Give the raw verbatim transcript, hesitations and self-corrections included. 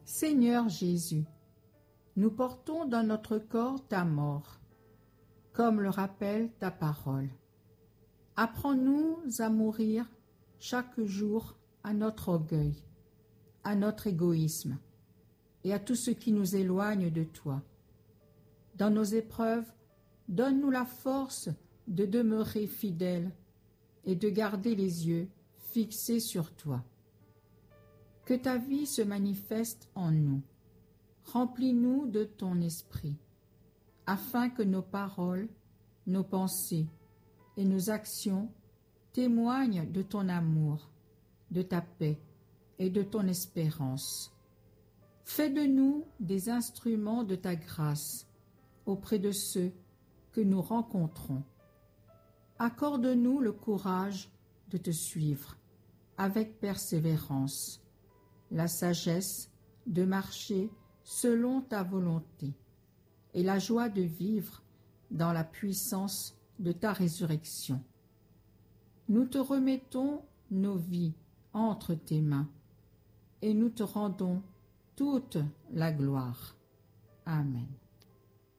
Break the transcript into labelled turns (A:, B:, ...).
A: Seigneur Jésus, nous portons dans notre corps ta mort, comme le rappelle ta parole. Apprends-nous à mourir chaque jour à notre orgueil, à notre égoïsme et à tout ce qui nous éloigne de toi. Dans nos épreuves, donne-nous la force de demeurer fidèles et de garder les yeux fixés sur toi. Que ta vie se manifeste en nous. Remplis-nous de ton esprit, afin que nos paroles, nos pensées et nos actions témoignent de ton amour, de ta paix et de ton espérance. Fais de nous des instruments de ta grâce auprès de ceux que nous rencontrons. Accorde-nous le courage de te suivre avec persévérance, la sagesse de marcher selon ta volonté et la joie de vivre dans la puissance de ta résurrection. Nous te remettons nos vies entre tes mains et nous te rendons toute la gloire. Amen.